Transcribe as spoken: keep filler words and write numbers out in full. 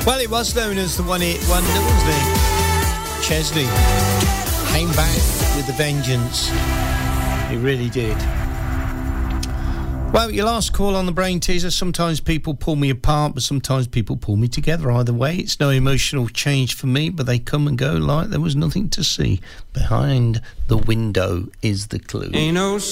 Well, it was known as the one-hit wonder, wasn't it? Chesney came back with a vengeance. He really did. Well, your last call on the Brain Teaser. Sometimes people pull me apart, but sometimes people pull me together. Either way, it's no emotional change for me, but they come and go like there was nothing to see. Behind the window is the clue. Ain't no